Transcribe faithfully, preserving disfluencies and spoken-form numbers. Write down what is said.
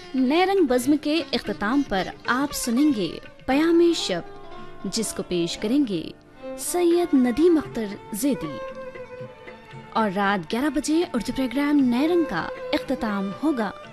नैरंग बज़्म के इख्तिताम पर आप सुनेंगे पयामे शब, जिसको पेश करेंगे सैयद नदीम अख्तर ज़ैदी। और रात ग्यारह बजे उर्दू प्रोग्राम नैरंग का इख्तिताम होगा।